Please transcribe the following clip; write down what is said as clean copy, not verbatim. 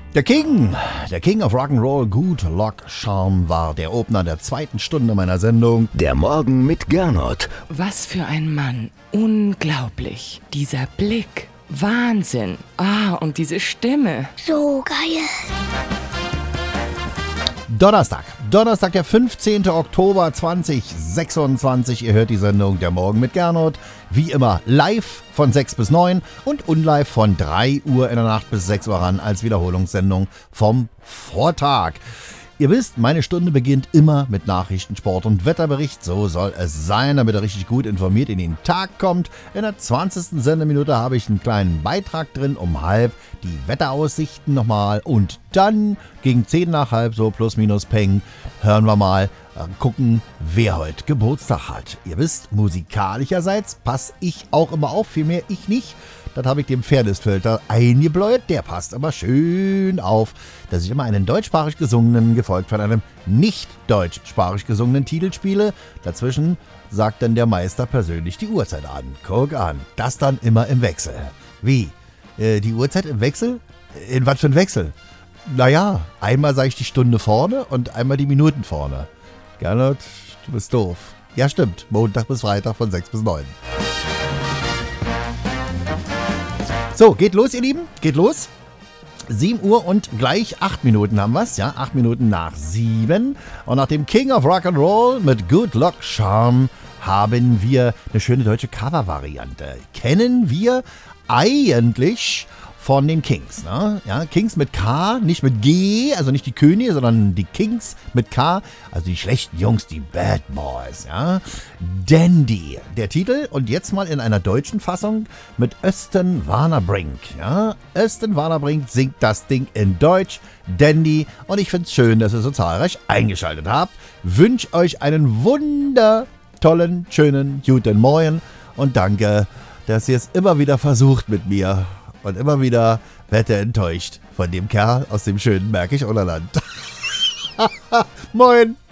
Der King of Rock'n'Roll, Good Luck Charm war der Opener der zweiten Stunde meiner Sendung. Der Morgen mit Gernot. Was für ein Mann. Unglaublich. Dieser Blick. Wahnsinn. Und diese Stimme. So geil. Donnerstag, der 15. Oktober 2026. Ihr hört die Sendung Der Morgen mit Gernot. Wie immer live von 6 bis 9 und unlive von 3 Uhr in der Nacht bis 6 Uhr ran als Wiederholungssendung vom Vortag. Ihr wisst, meine Stunde beginnt immer mit Nachrichten, Sport und Wetterbericht. So soll es sein, damit ihr richtig gut informiert in den Tag kommt. In der 20. Sendeminute habe ich einen kleinen Beitrag drin, um halb die Wetteraussichten nochmal. Und dann gegen 10 nach halb, so plus minus peng, hören wir mal, gucken, wer heute Geburtstag hat. Ihr wisst, musikalischerseits passe ich auch immer auf, vielmehr ich nicht. Das habe ich dem Fairness-Filter eingebläut. Der passt aber schön auf, dass ich immer einen deutschsprachig gesungenen, gefolgt von einem nicht deutschsprachig gesungenen Titel spiele. Dazwischen sagt dann der Meister persönlich die Uhrzeit an. Guck an, das dann immer im Wechsel. Wie? Die Uhrzeit im Wechsel? In was für ein Wechsel? Naja, einmal sage ich die Stunde vorne und einmal die Minuten vorne. Gernot, du bist doof. Ja, stimmt. Montag bis Freitag von 6 bis 9. So, geht los, ihr Lieben. Geht los. 7 Uhr und gleich 8 Minuten haben wir es. Ja, 8 Minuten nach 7. Und nach dem King of Rock'n'Roll mit Good Luck Charm haben wir eine schöne deutsche Cover-Variante. Kennen wir eigentlich von den Kings. Ne? Ja, Kings mit K, nicht mit G, also nicht die Könige, sondern die Kings mit K, also die schlechten Jungs, die Bad Boys. Ja? Dandy, der Titel, und jetzt mal in einer deutschen Fassung mit Östen Warnerbrink. Ja? Östen Warnerbrink singt das Ding in Deutsch, Dandy, und ich finde es schön, dass ihr so zahlreich eingeschaltet habt. Wünsche euch einen wundertollen, schönen, guten Morgen und danke, dass ihr es immer wieder versucht mit mir. Und immer wieder wird er enttäuscht von dem Kerl aus dem schönen Märkisch-Oderland. Moin!